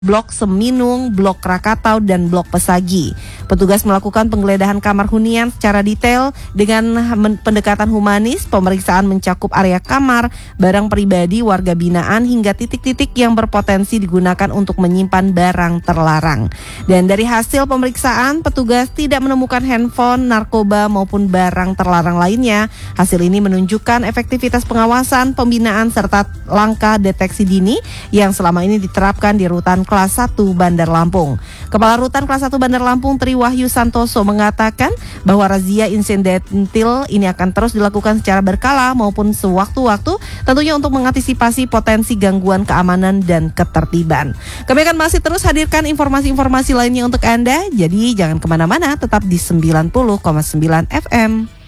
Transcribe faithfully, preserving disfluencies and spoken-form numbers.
Blok Seminung, Blok Krakatau, dan Blok Pesagi. Petugas melakukan penggeledahan kamar hunian secara detail dengan pendekatan humanis. Pemeriksaan mencakup area kamar, barang pribadi, warga binaan, hingga titik-titik yang berpotensi digunakan untuk menyimpan barang terlarang. Dan dari hasil pemeriksaan, petugas tidak menemukan handphone, narkoba, maupun barang terlarang lainnya. Hasil ini menunjukkan efektivitas pengawasan, pembinaan, serta langkah deteksi dini yang selama ini diterapkan di rutan Kelas satu Bandar Lampung. Kepala Rutan Kelas satu Bandar Lampung Tri Wahyu Santoso mengatakan bahwa razia insidentil ini akan terus dilakukan secara berkala maupun sewaktu-waktu, tentunya untuk mengantisipasi potensi gangguan keamanan dan ketertiban. Kami akan masih terus hadirkan informasi-informasi lainnya untuk Anda, jadi jangan kemana-mana, tetap di sembilan puluh koma sembilan F M.